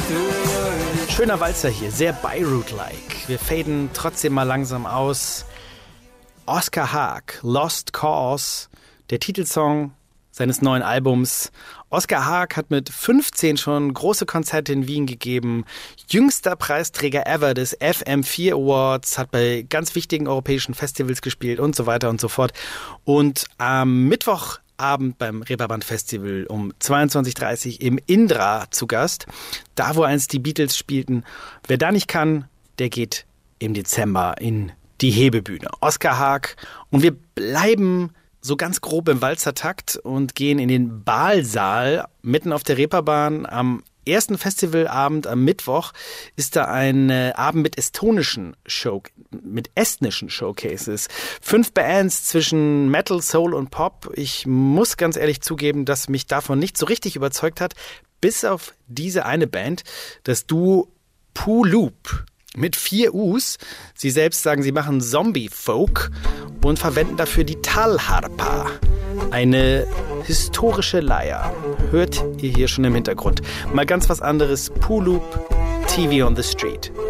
Schöner Walzer hier, sehr Beirut-like. Wir faden trotzdem mal langsam aus. Oscar Haag, Lost Cause, der Titelsong seines neuen Albums. Oscar Haag hat mit 15 schon große Konzerte in Wien gegeben. Jüngster Preisträger ever des FM4 Awards, hat bei ganz wichtigen europäischen Festivals gespielt und so weiter und so fort. Und am Mittwochabend beim Reeperbahn Festival um 22:30 Uhr im Indra zu Gast. Da, wo einst die Beatles spielten. Wer da nicht kann, der geht im Dezember in die Hebebühne. Oscar Haag. Und wir bleiben so ganz grob im Walzertakt und gehen in den Baalsaal mitten auf der Reeperbahn. Am ersten Festivalabend am Mittwoch ist da ein Abend mit estnischen Showcases. 5 Bands zwischen Metal, Soul und Pop. Ich muss ganz ehrlich zugeben, dass mich davon nicht so richtig überzeugt hat, bis auf diese eine Band, das Duo Pulup. Mit 4 U's. Sie selbst sagen, sie machen Zombie-Folk und verwenden dafür die Talharpa, eine historische Leier. Hört ihr hier schon im Hintergrund. Mal ganz was anderes. Pulup, TV on the Street.